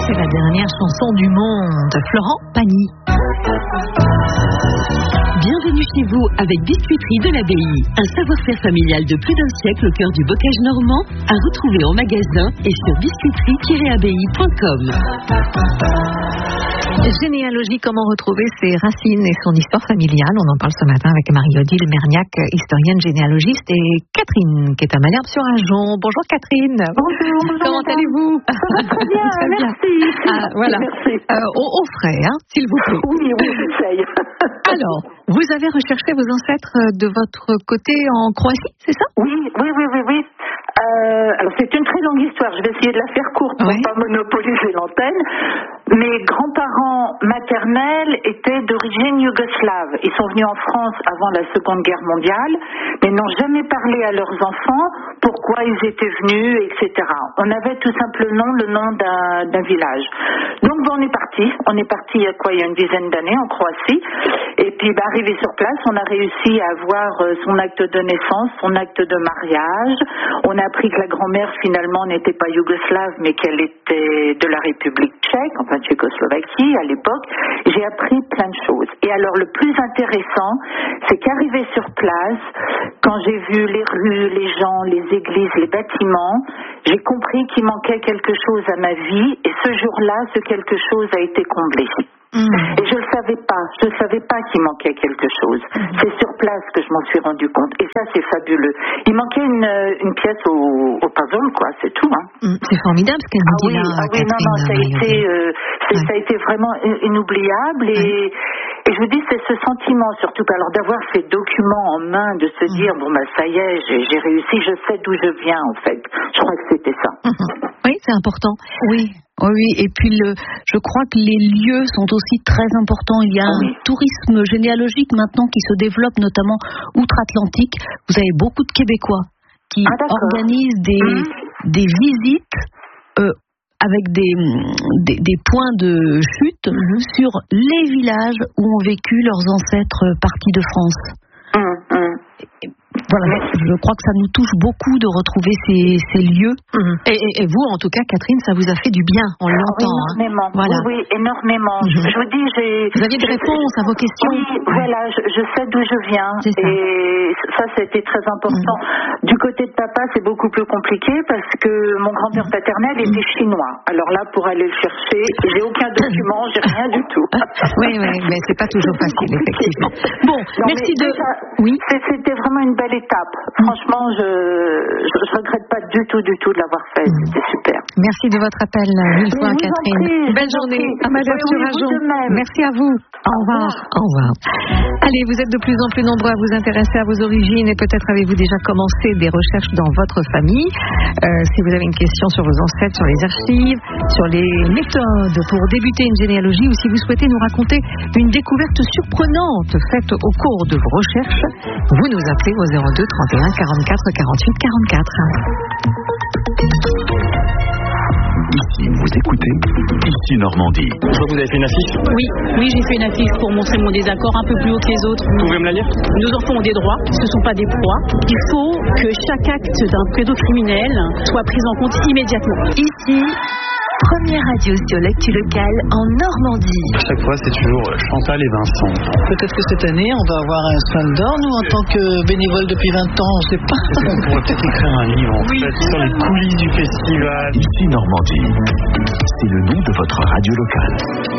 C'est la dernière chanson du monde. Florent Pagny. Bienvenue chez vous avec Biscuiterie de l'Abbaye. Un savoir-faire familial de plus d'un siècle au cœur du bocage normand, à retrouver en magasin et sur biscuiterie-abbaye.com. Généalogie, comment retrouver ses racines et son histoire familiale. On en parle ce matin avec Marie-Odile Merniac, historienne généalogiste, et Catherine, qui est à Malherbe-sur-Ajon. Bonjour Catherine. Bonjour. Comment allez-vous? Très bien, merci. Voilà. Merci. Au frais, s'il vous plaît. Oui, j'essaye. Alors, vous avez recherché vos ancêtres de votre côté en Croatie, c'est ça? Oui. Alors c'est une très longue histoire, je vais essayer de la faire courte pour ne pas monopoliser l'antenne. Mes grands-parents maternels étaient d'origine yougoslave. Ils sont venus en France avant la Seconde Guerre mondiale, mais n'ont jamais parlé à leurs enfants pourquoi ils étaient venus, etc. On avait tout simplement le nom d'un village. Donc on est parti il y a une dizaine d'années en Croatie, et puis arrivé sur place, on a réussi à avoir son acte de naissance, son acte de mariage. On a appris que la grand-mère finalement n'était pas yougoslave, mais qu'elle était de la République tchèque, enfin Tchécoslovaquie à l'époque. J'ai appris plein de choses. Et alors le plus intéressant, c'est qu'arrivé sur place, quand j'ai vu les rues, les gens, les églises, les bâtiments, j'ai compris qu'il manquait quelque chose à ma vie, et ce jour-là, ce quelque chose a été comblé. Et je ne savais pas qu'il manquait quelque chose. C'est sur place que je m'en suis rendu compte. Et ça, c'est fabuleux. Il manquait une pièce au puzzle, quoi, c'est tout. C'est formidable ce qu'elle nous dit là. Ça a été vraiment inoubliable. Et je vous dis, c'est ce sentiment, surtout, alors d'avoir ces documents en main, de se dire, ça y est, j'ai réussi, je sais d'où je viens, en fait. Je crois que c'était ça. Oui, c'est important. Oui, et puis je crois que les lieux sont aussi très importants. Il y a un tourisme généalogique maintenant qui se développe, notamment outre-Atlantique. Vous avez beaucoup de Québécois qui organisent des visites avec des points de chute sur les villages où ont vécu leurs ancêtres partis de France. Voilà, je crois que ça nous touche beaucoup de retrouver ces lieux. Et vous, en tout cas, Catherine, ça vous a fait du bien, on l'entend. Énormément. Voilà. Oui, énormément. Je vous dis, vous aviez des réponses à vos questions. Oui, voilà, je sais d'où je viens. Et ça, c'était très important. Du côté de papa, c'est beaucoup plus compliqué parce que mon grand-père paternel était chinois. Alors là, pour aller le chercher, j'ai aucun document, j'ai rien du tout. Oui, mais c'est pas toujours facile, effectivement. Bon, merci C'était vraiment une belle étape. Franchement, je regrette pas du tout de l'avoir fait. C'était super. Merci de votre appel, mille fois, Catherine. Belle journée à Malherbe-sur-Ajon. Merci à vous. Au revoir. Allez, vous êtes de plus en plus nombreux à vous intéresser à vos origines et peut-être avez-vous déjà commencé des recherches dans votre famille. Si vous avez une question sur vos ancêtres, sur les archives, sur les méthodes pour débuter une généalogie, ou si vous souhaitez nous raconter une découverte surprenante faite au cours de vos recherches, vous nous appelez au 02 31 44 48 44. Ici, vous écoutez Ici Normandie. Je vois que vous avez fait une affiche. Oui, j'ai fait une affiche pour montrer mon désaccord un peu plus haut que les autres. Vous pouvez me la lire? Nos enfants ont des droits, ce ne sont pas des proies. Il faut que chaque acte d'un pédocriminel soit pris en compte immédiatement. Ici, première radio sur l'actu locale en Normandie. À chaque fois, c'est toujours Chantal et Vincent. Peut-être que cette année, on va avoir un Swan d'or, nous, en tant que bénévole depuis 20 ans, on ne sait pas. On pourrait peut-être écrire un livre, en fait, sur les coulisses du festival. Ici Normandie, c'est le nom de votre radio locale.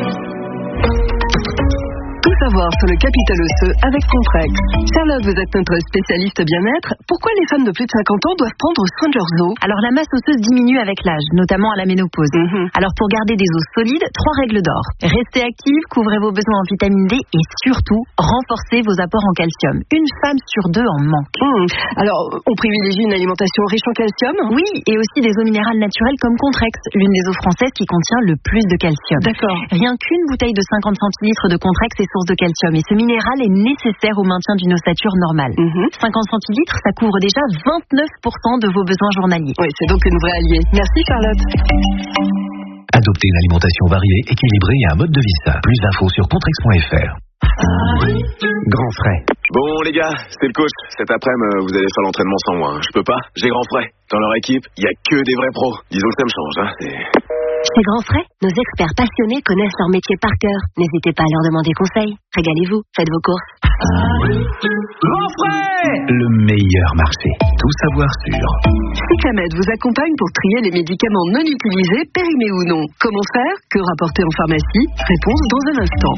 Tout savoir sur le capital osseux avec Contrex. Charlotte, vous êtes notre spécialiste bien-être. Pourquoi les femmes de plus de 50 ans doivent prendre soin de leurs os? Alors la masse osseuse diminue avec l'âge, notamment à la ménopause. Alors pour garder des os solides, 3 règles d'or. Restez active, couvrez vos besoins en vitamine D et surtout, renforcez vos apports en calcium. Une femme sur 2 en manque. Alors, on privilégie une alimentation riche en calcium? Oui, et aussi des eaux minérales naturelles comme Contrex, l'une des eaux françaises qui contient le plus de calcium. D'accord. Rien qu'une bouteille de 50 centilitres de Contrex est source de calcium et ce minéral est nécessaire au maintien d'une ossature normale. 50 centilitres, ça couvre déjà 29% de vos besoins journaliers. Oui, c'est donc une vraie alliée. Merci Charlotte. Adoptez une alimentation variée, équilibrée et un mode de vie sain. Plus d'infos sur contrex.fr. Grand frais. Bon les gars, c'est le coach. Cet après-midi, vous allez faire l'entraînement sans moi. Je peux pas, j'ai grand frais. Dans leur équipe, il y a que des vrais pros. Disons que ça me change. Chez Grand Frais, nos experts passionnés connaissent leur métier par cœur. N'hésitez pas à leur demander conseil. Régalez-vous, faites vos courses. Grand Frais, le meilleur marché. Tout savoir sûr. Cyclamed vous accompagne pour trier les médicaments non utilisés, périmés ou non. Comment faire? Que rapporter en pharmacie? Réponse dans un instant.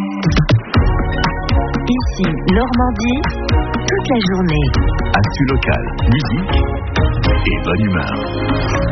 Ici, Normandie, toute la journée. Actu local, musique et bonne humeur.